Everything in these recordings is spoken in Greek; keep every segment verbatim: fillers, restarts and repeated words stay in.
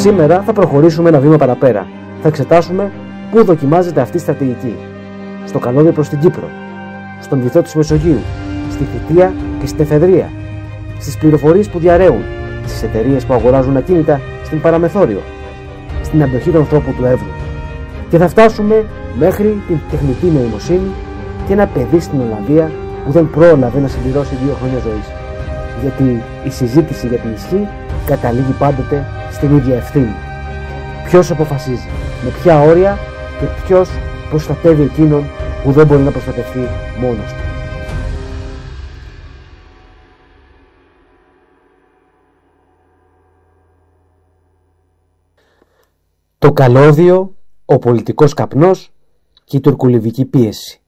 Σήμερα θα προχωρήσουμε ένα βήμα παραπέρα. Θα εξετάσουμε πού δοκιμάζεται αυτή η στρατηγική. Στο καλώδιο προς την Κύπρο, στον βυθό της Μεσογείου, στη Θητεία και στην Εφεδρεία, στις πληροφορίες που διαρρέουν, στις εταιρείες που αγοράζουν ακίνητα στην παραμεθόριο, στην αντοχή των ανθρώπων του Εύρου. Και θα φτάσουμε μέχρι την τεχνητή νοημοσύνη και ένα παιδί στην Ολλανδία που δεν πρόλαβε να συμπληρώσει δύο χρόνια ζωής. Γιατί η συζήτηση για την ισχύ καταλήγει πάντοτε στην ίδια ευθύνη. Ποιος αποφασίζει, με ποια όρια και ποιος προστατεύει εκείνον που δεν μπορεί να προστατευτεί μόνος του. Το καλώδιο, ο πολιτικός καπνός και η τουρκολιβική πίεση.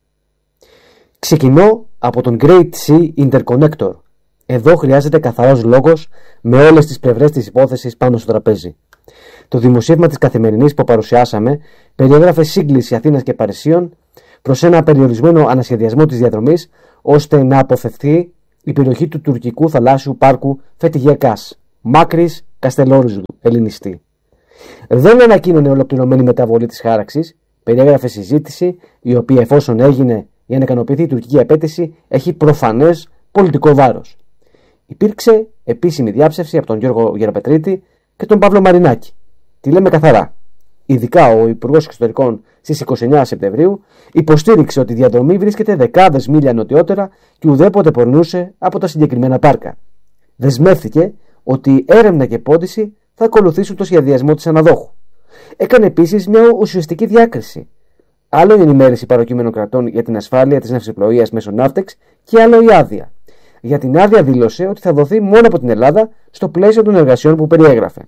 Ξεκινώ από τον Great Sea Interconnector. Εδώ χρειάζεται καθαρός λόγος με όλες τις πλευρές της υπόθεσης πάνω στο τραπέζι. Το δημοσίευμα της Καθημερινής που παρουσιάσαμε περιέγραφε σύγκληση Αθήνας και Παρισίων προς ένα περιορισμένο ανασχεδιασμό της διαδρομής ώστε να αποφευθεί η περιοχή του τουρκικού θαλάσσιου πάρκου Φετιγέ Κάς, Μάκρης Καστελόριζου, ελληνιστή. Δεν ανακοίνωνε ολοκληρωμένη μεταβολή της χάραξης, περιέγραφε συζήτηση η οποία, εφόσον έγινε για να ικανοποιηθεί η τουρκική απέτηση, έχει προφανές πολιτικό βάρος. Υπήρξε επίσημη διάψευση από τον Γιώργο Γεραπετρίτη και τον Παύλο Μαρινάκη. Τη λέμε καθαρά. Ειδικά ο Υπουργός Εξωτερικών στις είκοσι εννέα Σεπτεμβρίου υποστήριξε ότι η διαδρομή βρίσκεται δεκάδες μίλια νοτιότερα και ουδέποτε πορνούσε από τα συγκεκριμένα πάρκα. Δεσμεύθηκε ότι έρευνα και πόντιση θα ακολουθήσουν το σχεδιασμό της αναδόχου. Έκανε επίσης μια ουσιαστική διάκριση. Άλλο η ενημέρωση παροκείμενων κρατών για την ασφάλεια της ναυσιπλοείας μέσω Ναύτεξ και άλλο η άδεια. Για την άδεια δήλωσε ότι θα δοθεί μόνο από την Ελλάδα στο πλαίσιο των εργασιών που περιέγραφε.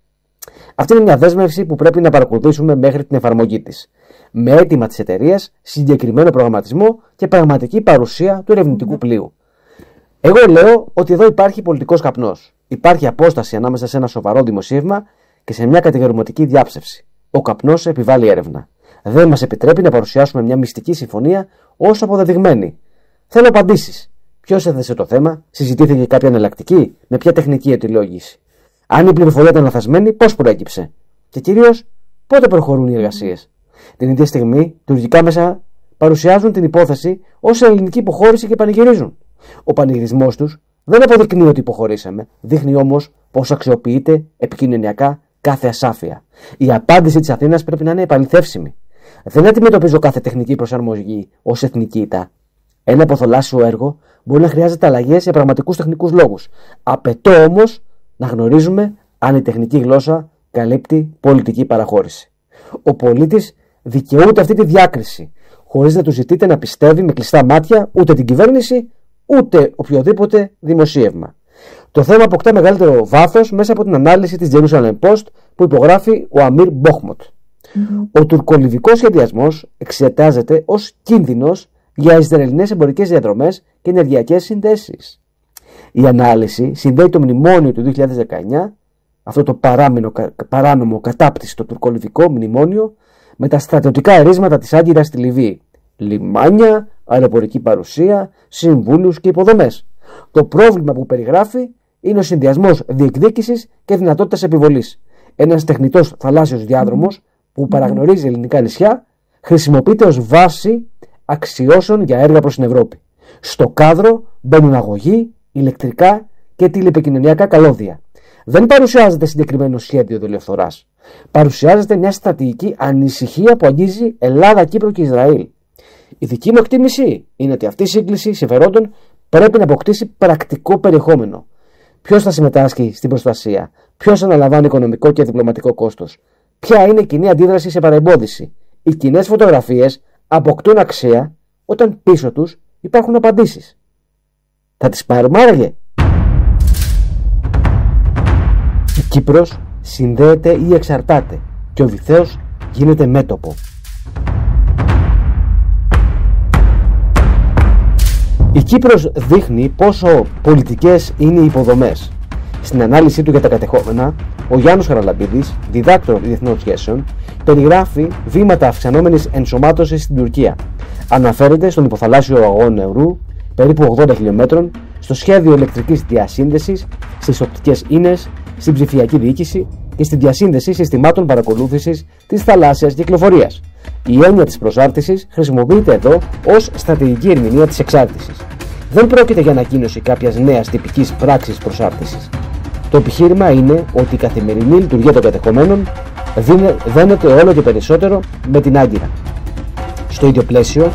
Αυτή είναι μια δέσμευση που πρέπει να παρακολουθήσουμε μέχρι την εφαρμογή της. Με αίτημα της εταιρείας, συγκεκριμένο προγραμματισμό και πραγματική παρουσία του ερευνητικού πλοίου. Εγώ λέω ότι εδώ υπάρχει πολιτικός καπνός. Υπάρχει απόσταση ανάμεσα σε ένα σοβαρό δημοσίευμα και σε μια κατηγορηματική διάψευση. Ο καπνός επιβάλλει έρευνα. Δεν μας επιτρέπει να παρουσιάσουμε μια μυστική συμφωνία ως αποδεδειγμένη. Θέλω απαντήσεις. Ποιος έθεσε το θέμα, συζητήθηκε κάποια εναλλακτική, με ποια τεχνική αιτιολόγηση. Αν η πληροφορία ήταν λαθασμένη, πώς προέκυψε. Και κυρίως, πότε προχωρούν οι εργασίες. Την ίδια στιγμή, τουρκικά μέσα παρουσιάζουν την υπόθεση ως ελληνική υποχώρηση και πανηγυρίζουν. Ο πανηγυρισμός τους δεν αποδεικνύει ότι υποχωρήσαμε, δείχνει όμως πως αξιοποιείται επικοινωνιακά κάθε ασάφεια. Η απάντηση της Αθήνας πρέπει να είναι επαληθεύσιμη. Δεν αντιμετωπίζω κάθε τεχνική προσαρμογή ως εθνική ηττα. Ένα αποθαλάσσιο έργο μπορεί να χρειάζεται αλλαγές για πραγματικούς τεχνικούς λόγους. Απαιτώ όμως να γνωρίζουμε αν η τεχνική γλώσσα καλύπτει πολιτική παραχώρηση. Ο πολίτης δικαιούται αυτή τη διάκριση, χωρίς να του ζητείτε να πιστεύει με κλειστά μάτια ούτε την κυβέρνηση ούτε οποιοδήποτε δημοσίευμα. Το θέμα αποκτά μεγαλύτερο βάθος μέσα από την ανάλυση της Jerusalem Post που υπογράφει ο Αμίρ Μπόχμοτ. Mm-hmm. Ο τουρκολιβικός σχεδιασμός εξετάζεται ως κίνδυνος για ισραηλινές εμπορικές διαδρομές και ενεργειακές συνδέσεις. Η ανάλυση συνδέει το μνημόνιο του δύο χιλιάδες δεκαεννιά, αυτό το παράμενο, παράνομο κατάπτυστο τουρκολιβικό μνημόνιο, με τα στρατιωτικά ερίσματα της Άγκυρας στη Λιβύη. Λιμάνια, αεροπορική παρουσία, συμβούλους και υποδομές. Το πρόβλημα που περιγράφει είναι ο συνδυασμός διεκδίκησης και δυνατότητας επιβολής. Ένας τεχνητός θαλάσσιος διάδρομος που παραγνωρίζει ελληνικά νησιά χρησιμοποιείται ως βάση αξιώσεων για έργα προς την Ευρώπη. Στο κάδρο μπαίνουν αγωγοί, ηλεκτρικά και τηλεπικοινωνιακά καλώδια. Δεν παρουσιάζεται συγκεκριμένο σχέδιο δολιοφθοράς. Παρουσιάζεται μια στρατηγική ανησυχία που αγγίζει Ελλάδα, Κύπρο και Ισραήλ. Η δική μου εκτίμηση είναι ότι αυτή η σύγκληση συμφερόντων πρέπει να αποκτήσει πρακτικό περιεχόμενο. Ποιος θα συμμετάσχει στην προστασία, ποιος αναλαμβάνει οικονομικό και διπλωματικό κόστος, ποια είναι η κοινή αντίδραση σε παρεμπόδιση. Οι κοινές φωτογραφίες αποκτούν αξία όταν πίσω τους υπάρχουν απαντήσεις. Θα τις πάρουμε άραγε. Η Κύπρος συνδέεται ή εξαρτάται και ο βυθέος γίνεται μέτωπο. Η Κύπρος δείχνει πόσο πολιτικές είναι οι υποδομές. Στην ανάλυση του για τα κατεχόμενα, ο Γιάννος Χαραλαμπίδης, διδάκτορ διεθνών σχέσεων, περιγράφει βήματα αυξανόμενης ενσωμάτωσης στην Τουρκία. Αναφέρεται στον υποθαλάσσιο αγώνα νερού, περίπου ογδόντα χιλιόμετρων, στο σχέδιο ηλεκτρικής διασύνδεσης, στις οπτικές ίνες, στην ψηφιακή διοίκηση και στη διασύνδεση συστημάτων παρακολούθησης της θαλάσσιας κυκλοφορίας. Η έννοια της προσάρτησης χρησιμοποιείται εδώ ως στρατηγική ερμηνεία της εξάρτησης. Δεν πρόκειται για ανακοίνωση κάποιας νέας τυπικής πράξης προσάρτησης. Το επιχείρημα είναι ότι η καθημερινή λειτουργία των κατεχομένων δένεται όλο και περισσότερο με την Άγκυρα. Στο ίδιο πλαίσιο,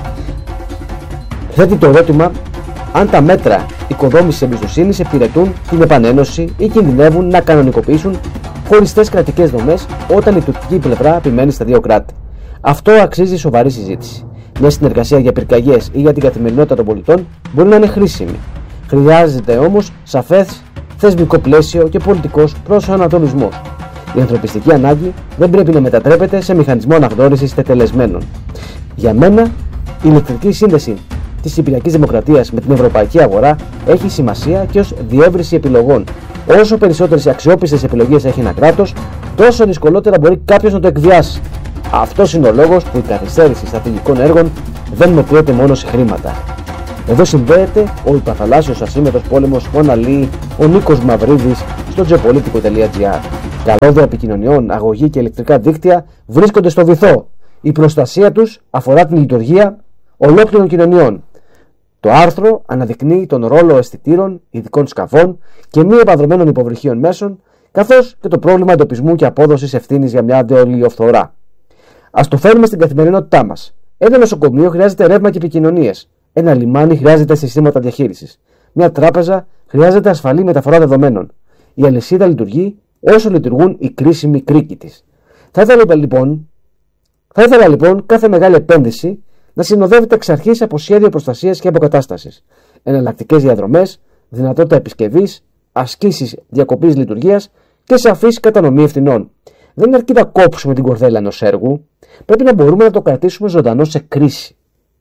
θέτει το ερώτημα αν τα μέτρα οικοδόμησης εμπιστοσύνης επιρρετούν την επανένωση ή κινδυνεύουν να κανονικοποιήσουν χωριστές κρατικές δομές όταν η τουρκική πλευρά επιμένει στα δύο κράτη. Αυτό αξίζει σοβαρή συζήτηση. Μια συνεργασία για πυρκαγιές ή για την καθημερινότητα των πολιτών μπορεί να είναι χρήσιμη. Χρειάζεται όμως σαφές θεσμικό πλαίσιο και πολιτικός προσανατολισμός. Η ανθρωπιστική ανάγκη δεν πρέπει να μετατρέπεται σε μηχανισμό αναγνώρισης τετελεσμένων. Για μένα, η ηλεκτρική σύνδεση της Κυπριακής Δημοκρατίας με την ευρωπαϊκή αγορά έχει σημασία και ως διεύρυνση επιλογών. Όσο περισσότερες αξιόπιστες επιλογές έχει ένα κράτος, τόσο δυσκολότερα μπορεί κάποιος να το εκβιάσει. Αυτός είναι ο λόγος που η καθυστέρηση στρατηγικών έργων δεν μετριέται μόνο σε χρήματα. Εδώ συνδέεται ο υπαθαλάσσιος ασύμμετρος πόλεμος που αναλύει ο Νίκος Μαυρίδης στο geopolitico τελεία gr. Καλώδια επικοινωνιών, αγωγή και ηλεκτρικά δίκτυα βρίσκονται στο βυθό. Η προστασία τους αφορά την λειτουργία ολόκληρων κοινωνιών. Το άρθρο αναδεικνύει τον ρόλο αισθητήρων, ειδικών σκαφών και μη επανδρομένων υποβρυχίων μέσων, καθώς και το πρόβλημα εντοπισμού και απόδοσης ευθύνης για μια αντεολιοφθορά. Ας το φέρουμε στην καθημερινότητά μας. Ένα νοσοκομείο χρειάζεται ρεύμα και επικοινωνίες. Ένα λιμάνι χρειάζεται συστήματα διαχείρισης. Μια τράπεζα χρειάζεται ασφαλή μεταφορά δεδομένων. Η αλυσίδα λειτουργεί όσο λειτουργούν οι κρίσιμοι κρίκοι της. Θα ήθελα λοιπόν, θα ήθελα, λοιπόν κάθε μεγάλη επένδυση να συνοδεύεται εξ αρχής από σχέδιο προστασίας και αποκατάστασης, εναλλακτικές διαδρομές, δυνατότητα επισκευής, ασκήσεις διακοπής λειτουργίας και σαφής κατανομή ευθυνών. Δεν αρκεί να κόψουμε την κορδέλα ενός έργου, πρέπει να μπορούμε να το κρατήσουμε ζωντανό σε κρίση.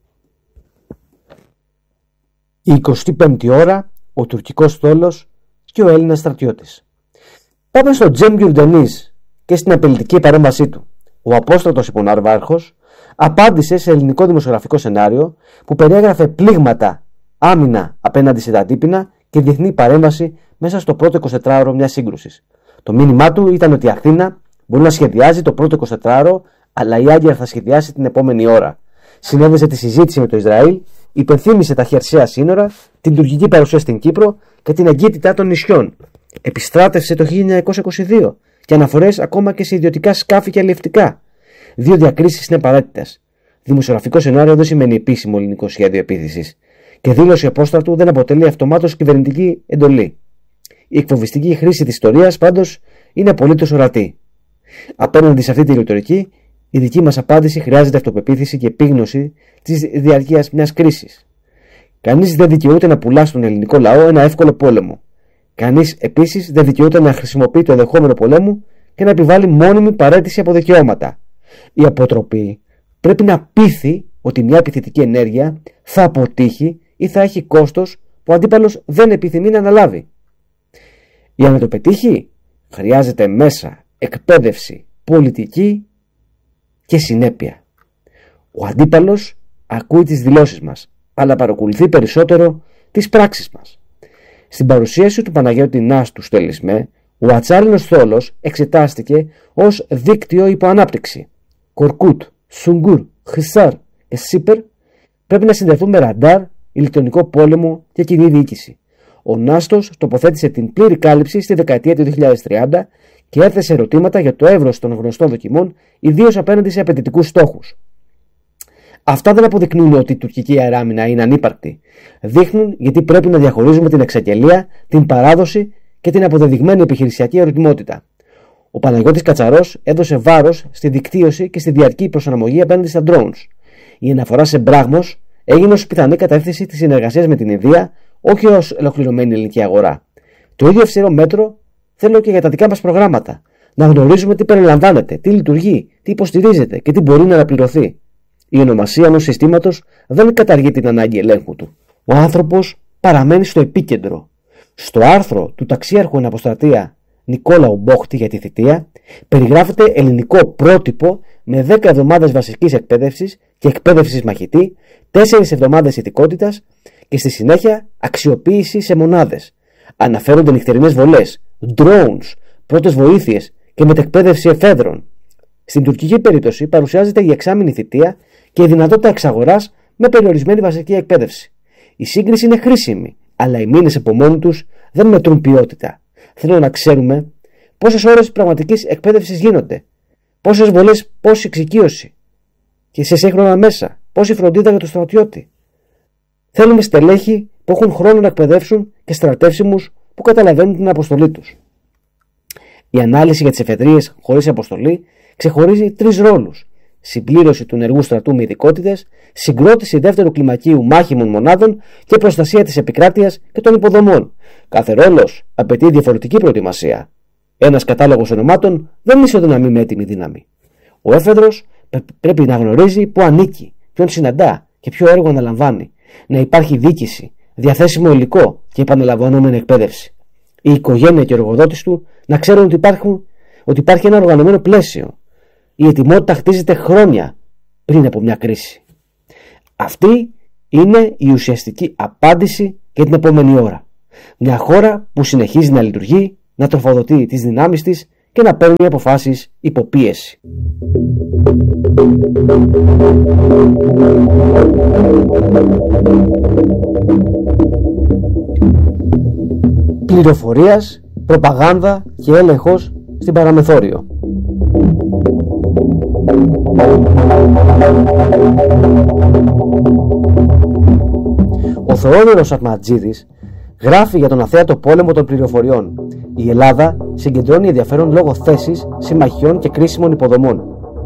Η εικοστή πέμπτη ώρα, ο τουρκικός στόλος και ο Έλληνας στρατιώτης. Πάμε στο Cem Yurdenis και στην απειλητική παρέμβασή του. Ο απόστρατος υποναρβάρχος απάντησε σε ελληνικό δημοσιογραφικό σενάριο που περιέγραφε πλήγματα, άμυνα απέναντι σε τα τύπηνα και διεθνή παρέμβαση μέσα στο πρώτο εικοσιτετράωρο μιας σύγκρουσης. Το μήνυμά του ήταν ότι η Αθήνα μπορεί να σχεδιάζει το πρώτο εικοσιτετράωρο, αλλά η Άγκυρα θα σχεδιάσει την επόμενη ώρα. Συνέδεσε τη συζήτηση με το Ισραήλ, υπενθύμησε τα χερσαία σύνορα, την τουρκική παρουσία στην Κύπρο και την εγκύτητα των νησιών. Επιστράτευσε το χίλια εννιακόσια είκοσι δύο και αναφορές ακόμα και σε ιδιωτικά σκάφη και αλλιευτικά. Δύο διακρίσεις είναι απαραίτητες. Δημοσιογραφικό σενάριο δεν σημαίνει επίσημο ελληνικό σχέδιο επίθεσης και δήλωση απόστρατου δεν αποτελεί αυτομάτως κυβερνητική εντολή. Η εκφοβιστική χρήση της ιστορίας πάντως είναι απολύτως ορατή. Απέναντι σε αυτή τη ρητορική, η δική μας απάντηση χρειάζεται αυτοπεποίθηση και επίγνωση της διαρκείας μιας κρίσης. Κανείς δεν δικαιούται να πουλά στον ελληνικό λαό ένα εύκολο πόλεμο. Κανείς επίσης δεν δικαιούται να χρησιμοποιεί το ενδεχόμενο πολέμου και να επιβάλλει μόνιμη παραίτηση από δικαιώματα. Η αποτροπή πρέπει να πείθει ότι μια επιθετική ενέργεια θα αποτύχει ή θα έχει κόστος που ο αντίπαλος δεν επιθυμεί να αναλάβει. Για να το πετύχει, χρειάζεται μέσα, εκπαίδευση, πολιτική και συνέπεια. Ο αντίπαλος ακούει τις δηλώσεις μας, αλλά παρακολουθεί περισσότερο τις πράξεις μας. Στην παρουσίαση του Παναγιώτη Νάστου στο Ελισμέ, ο ατσάλινος θόλος εξετάστηκε ως δίκτυο υποανάπτυξη. Κορκούτ, Σουγκούρ, Χρυσάρ και Σίπερ πρέπει να συνδεθούν με ραντάρ, ηλεκτρονικό πόλεμο και κοινή διοίκηση. Ο Νάστος τοποθέτησε την πλήρη κάλυψη στη δεκαετία του δύο χιλιάδες τριάντα και έθεσε ερωτήματα για το εύρος των γνωστών δοκιμών, ιδίως απέναντι σε απαιτητικούς στόχους. Αυτά δεν αποδεικνύουν ότι η τουρκική αεράμινα είναι ανύπαρκτη. Δείχνουν γιατί πρέπει να διαχωρίζουμε την εξαγγελία, την παράδοση και την αποδεδειγμένη επιχειρησιακή ερωτημότητα. Ο Παναγιώτης Κατσαρός έδωσε βάρος στη δικτύωση και στη διαρκή προσαρμογή απέναντι στα drones. Η αναφορά σε Μπράγμος έγινε ως πιθανή κατεύθυνση της συνεργασίας με την Ινδία, όχι ως ολοκληρωμένη ελληνική αγορά. Το ίδιο αυστηρό μέτρο θέλω και για τα δικά μας προγράμματα. Να γνωρίζουμε τι περιλαμβάνεται, τι λειτουργεί, τι υποστηρίζεται και τι μπορεί να αναπληρωθεί. Η ονομασία ενός συστήματος δεν καταργεί την ανάγκη ελέγχου του. Ο άνθρωπος παραμένει στο επίκεντρο. Στο άρθρο του ταξίαρχου εν αποστρατεία Νικόλαου Μπόχτη για τη θητεία περιγράφεται ελληνικό πρότυπο με δέκα εβδομάδες βασικής εκπαίδευσης και εκπαίδευσης μαχητή, τέσσερις εβδομάδες ηθικότητας και στη συνέχεια αξιοποίηση σε μονάδες. Αναφέρονται νυχτερινές βολές, drones, πρώτες βοήθειες και μετεκπαίδευση εφέδρων. Στην τουρκική περίπτωση παρουσιάζεται η εξάμηνη θητεία και η δυνατότητα εξαγοράς με περιορισμένη βασική εκπαίδευση. Η σύγκριση είναι χρήσιμη, αλλά οι μήνες από μόνοι τους δεν μετρούν ποιότητα. Θέλω να ξέρουμε πόσες ώρες πραγματικής εκπαίδευσης γίνονται, πόσες βολές, πόση εξοικείωση και σε σύγχρονα μέσα, πόση φροντίδα για τον στρατιώτη. Θέλουμε στελέχη που έχουν χρόνο να εκπαιδεύσουν και στρατεύσιμους που καταλαβαίνουν την αποστολή τους. Η ανάλυση για τις εφεδρείες χωρίς αποστολή ξεχωρίζει τρεις ρόλους: συμπλήρωση του ενεργού στρατού με ειδικότητες, συγκρότηση δεύτερου κλιμακίου μάχημων μονάδων και προστασία της επικράτειας και των υποδομών. Κάθε ρόλος απαιτεί διαφορετική προετοιμασία. Ένας κατάλογος ονομάτων δεν ισοδυναμεί με έτοιμη δύναμη. Ο έφεδρος πρέπει να γνωρίζει πού ανήκει, ποιον συναντά και ποιο έργο αναλαμβάνει. Να υπάρχει διοίκηση, διαθέσιμο υλικό και επαναλαμβανόμενη εκπαίδευση. Η οικογένεια και ο εργοδότης του να ξέρουν ότι, υπάρχουν, ότι υπάρχει ένα οργανωμένο πλαίσιο. Η ετοιμότητα χτίζεται χρόνια πριν από μια κρίση. Αυτή είναι η ουσιαστική απάντηση για την επόμενη ώρα. Μια χώρα που συνεχίζει να λειτουργεί, να τροφοδοτεί τις δυνάμεις της και να παίρνει αποφάσεις υπό πίεση. Πληροφορίας, προπαγάνδα και έλεγχος στην παραμεθόριο. Ο Θεόδωρος Αχματζίδης γράφει για τον αθέατο πόλεμο των πληροφοριών. Η Ελλάδα συγκεντρώνει ενδιαφέρον λόγω θέσης, συμμαχιών και κρίσιμων υποδομών.